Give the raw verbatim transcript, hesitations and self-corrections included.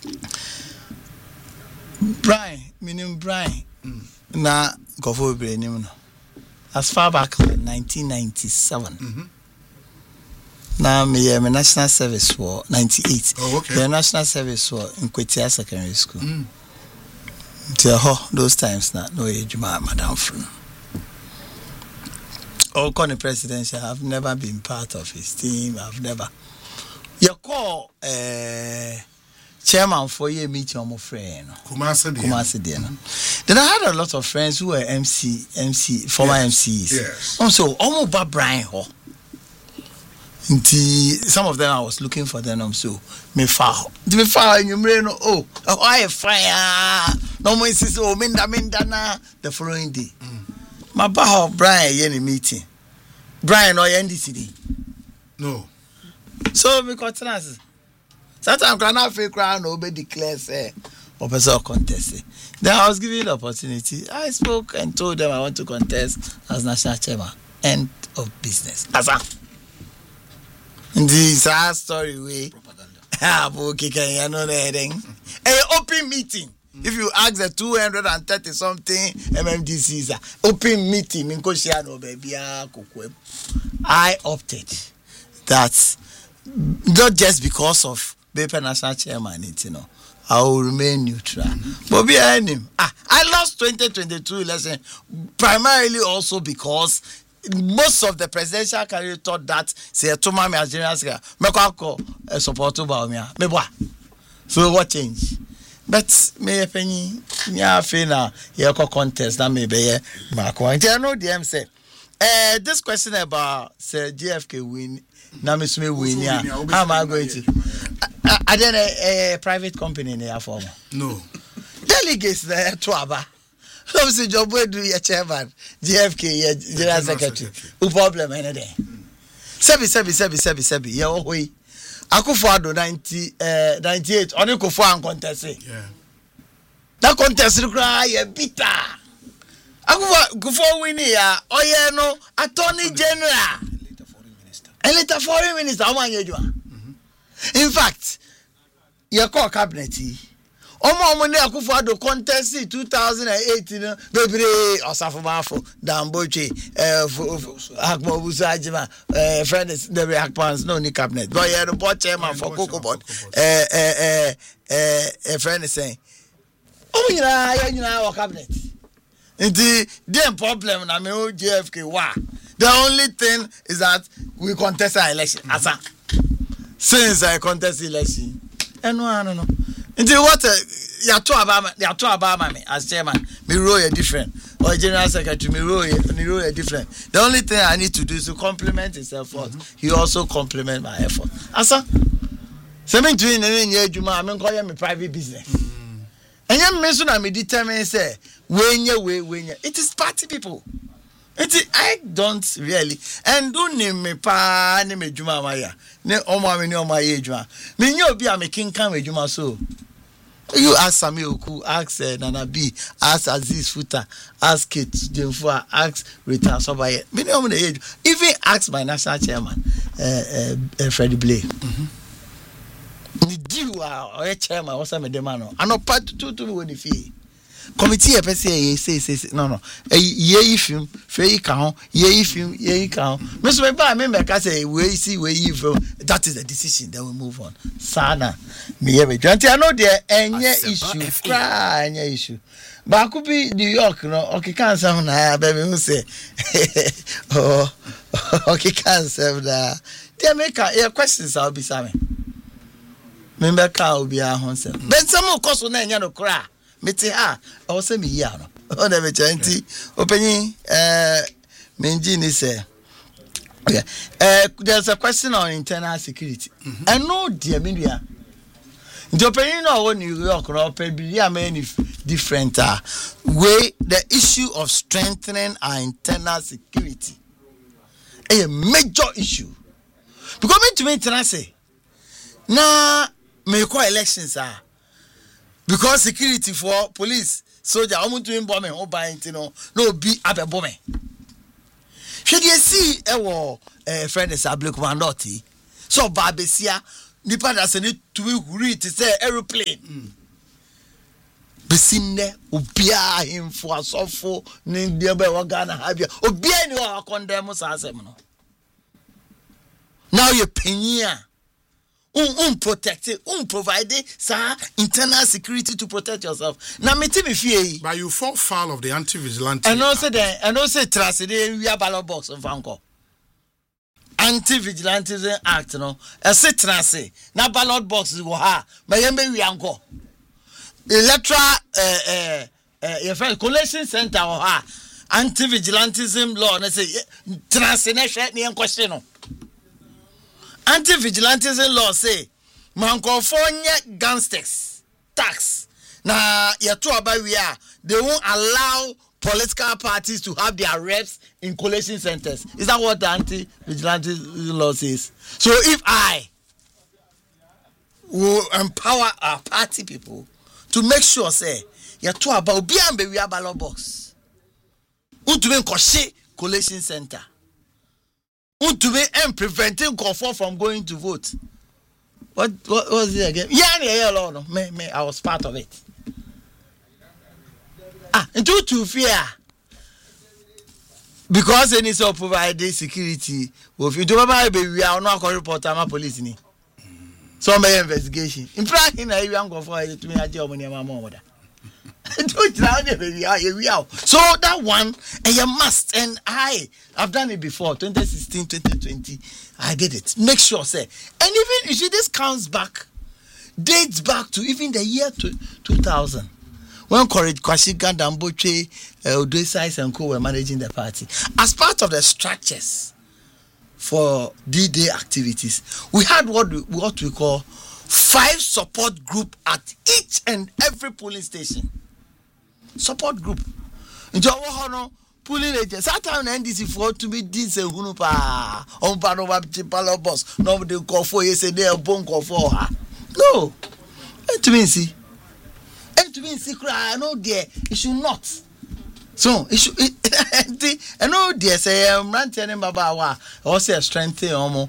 Brian, meaning Brian. Mm. Na go for Brian. As far back as nineteen ninety-seven. Mm-hmm. Now me am national service for ninety-eight. Oh, okay. The national service for in Kwetia Secondary School. Mm. Till those times now, no age, madam. All the presidential, I've never been part of his team. I've never. You call uh, chairman for your meeting on my friend. Kumasi Kumasi Diana. Then I had a lot of friends who were M C, M C, former yes. M Cs. Yes. Also, almost Bob Brian Ho. Some of them I was looking for them. So me foul. Me foul and you know. Oh, oh, I fire. No more says oh, minda minda na. The following day, mm. my bow Brian any meeting. Brian or N D C D. No. So me continue. Sometimes I not fake crown nobody declares say or person contest. Then I was given the opportunity. I spoke and told them I want to contest as national chairman. End of business. Asa. This our story way. Ah, okay, can you know that? An open meeting. Mm. If you ask the two hundred and thirty something M M D Cs, open meeting. I opted that not just because of Bepe National Chairman, you know, I will remain neutral. Mm-hmm. But behind him, ah, I lost twenty twenty-two election primarily also because most of the presidential candidate thought that say to my Nigerians me ko support about me me boa. So what change? But me penny nya fe na ye ko contest na me be ye ma ko. I know them say eh this question about say J F K win na me sume win ya. How am I going to I then a private company in here for no delegates there to aba. So say job we do your chairman J F K your general secretary who problem any day sebi sebi sebi sebi sebi ye o hoyi Akufo-Addo ninety uh ninety-eight oni Kofo an contest yeah that contest cry ye bitter Akufo Kofo win ya oye no attorney general later foreign minister and later foreign minister o man yejuma in fact ye call cabinet Omo omo ne Akufo-Addo contest two thousand eighteen bebre osafomafo damboche eh Akmo Busajima eh friends the Akpans no ni cabinet but yeah the board chairman for Cocoa board eh eh eh eh friend saying oh nyina ya nyina our cabinet the the problem na me o J F K wa the only thing is that we contest our election asa since I contest election and no no no until what ya to about ya to about me as chairman me role is different or general secretary me role me role is different. The only thing I need to do is to compliment his effort. Mm-hmm. He also compliment my effort asa so me doing any adwuma me call me private business and you me so na me determine say wenye we wenye it is party people. It I don't really and don't name me pa ni me adwuma maya ne omo me ni omo aye adwuma me nye obi a me kinkan adwuma so. You ask Sami Oku, ask uh, Nana B, ask Aziz Futa, ask Kate Jenfua, ask Rita Sobaye. Many of the age, even ask my national chairman, uh, uh, uh, Freddie Blay. Did you are chairman? What's the demand? I know part two to me when the fee. Committee a say say say no no. Eh ye film, free count, ye film, ye count. Mister Meba, remember I say we see we evil. That is the decision. Then we move on. Sana, me have a twenty. I know there any issue, cry any issue. But I could be New York, no. Okay, can't say na baby who say. Oh, okay, can't say that. They make a questions. I'll be Sammy. Remember, car will be our home. But some of course will not know cry. Meti ha o se mi ya no o de be chanti openyin eh menji ni say okay eh there's a question on internal security and no dear media the openyin no wo New York no open bi ya many different uh, way the issue of strengthening our internal security a major issue because me to me internal say na me ko elections are because security for police soldier omo to bomb me o ban ti no no be abebo me hwe dey see e wo eh friend is ablik mandoti so ba besia nipa da se ne to huri to say aeroplane mm. Besine obia himfo asofo ne dia ba wa Ghana ha bia obia ni wa condemn sa asem no now you penya un un protect un provide sa internal security to protect yourself na me me fie but you fall foul of the anti-vigilante and also then and also trust the we ballot box of Vanco Anti-Vigilantism Act no e se trance na ballot box wo ha ma yembe wi anko electoral eh eh eh collation center wo ha anti-vigilantism law na say trance na hwe ne question no anti-vigilantism law say manko for nye gangsters tax na yeto aba wi a they won't allow political parties to have their reps in collation centers. Is that what the anti-vigilantism law says? So if I will empower our party people to make sure say yeto aba obi ambe wi ballot box untumi nkoshe collation center untumi and preventing conform from going to vote. What what was it again? Yeah, yeah, yeah, no, me, me, I was part of it. Ah, into to fear because they need to provide security. Well, if you do my baby, we are not going to report to police ni. So my investigation. In fact, in a young for it to me a job on your mama. So that one, and you must, and I, I've done it before, twenty sixteen, twenty twenty, I did it. Make sure, say, and even, you see, this comes back, dates back to even the year two thousand, when Courage Kwashiga Damboche, Odesais and Co were managing the party. As part of the structures for D-Day activities, we had what we, what we call five support group at each and every polling station. Support group. Njo wo hono polling agent. Sometimes N D C for to be this ehunu pa. On pa no ba ballot box. No dey call for yesterday bon call for her. No. It means see. It means see cry no there. It should not. So, it should and no there say um ranting baba wa. Or say strength omo.